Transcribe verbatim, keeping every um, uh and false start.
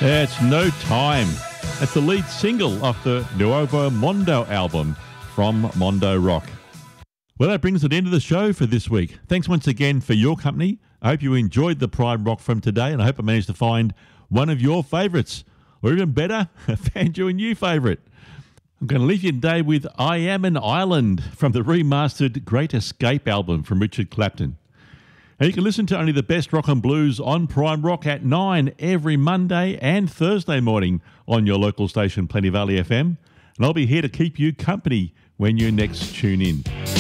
It's No Time. That's the lead single off the Nuovo Mondo album from Mondo Rock. Well, that brings it into the show for this week. Thanks once again for your company. I hope you enjoyed the Prime Rock from today, and I hope I managed to find one of your favourites, or even better, found you a new favourite. I'm going to leave you today with I Am an Island from the remastered Great Escape album from Richard Clapton. And you can listen to only the best rock and blues on Prime Rock at nine every Monday and Thursday morning on your local station, Plenty Valley F M. And I'll be here to keep you company when you next tune in.